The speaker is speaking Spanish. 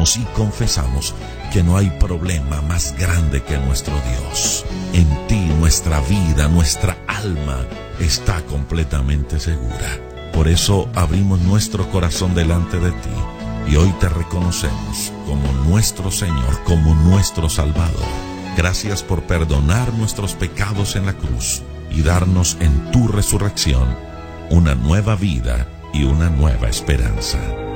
reconocemos y confesamos que no hay problema más grande que nuestro Dios. En ti nuestra vida, nuestra alma está completamente segura. Por eso abrimos nuestro corazón delante de ti y hoy te reconocemos como nuestro Señor, como nuestro Salvador. Gracias por perdonar nuestros pecados en la cruz y darnos en tu resurrección una nueva vida y una nueva esperanza.